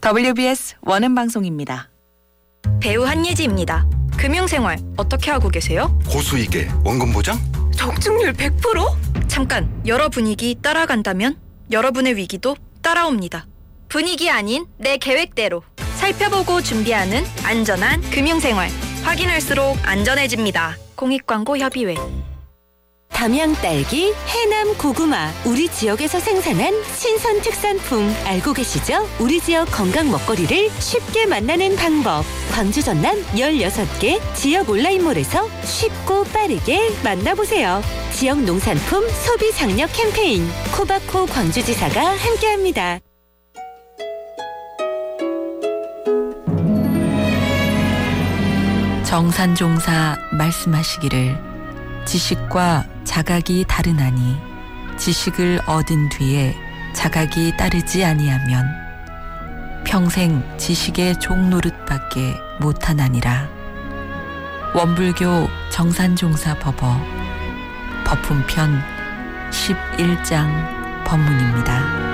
WBS 원음방송입니다. 배우 한예지입니다. 금융생활 어떻게 하고 계세요? 고수익에 원금 보장? 적중률 100%? 잠깐, 여러 분위기 따라간다면 여러분의 위기도 따라옵니다. 분위기 아닌 내 계획대로 살펴보고 준비하는 안전한 금융생활. 확인할수록 안전해집니다. 공익광고협의회. 담양 딸기, 해남 고구마, 우리 지역에서 생산한 신선 특산품 알고 계시죠? 우리 지역 건강 먹거리를 쉽게 만나는 방법. 광주 전남 16개 지역 온라인몰에서 쉽고 빠르게 만나보세요. 지역 농산품 소비 장려 캠페인 코바코 광주지사가 함께합니다. 정산종사 말씀하시기를 지식과 자각이 다르나니 지식을 얻은 뒤에 자각이 따르지 아니하면 평생 지식의 종노릇밖에 못하나니라. 원불교 정산종사 법어 법훈편 11장 법문입니다.